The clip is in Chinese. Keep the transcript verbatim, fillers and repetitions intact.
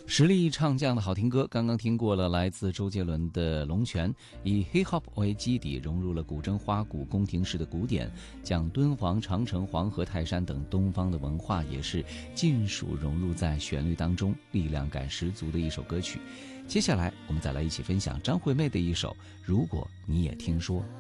实力唱将的好听歌，刚刚听过了来自周杰伦的《龙泉》，以 hip hop 为基底，融入了古筝、花鼓、宫廷式的古典，将敦煌、长城、黄河、泰山等东方的文化也是尽数融入在旋律当中，力量感十足的一首歌曲。接下来我们再来一起分享张惠妹的一首《如果你也听说》。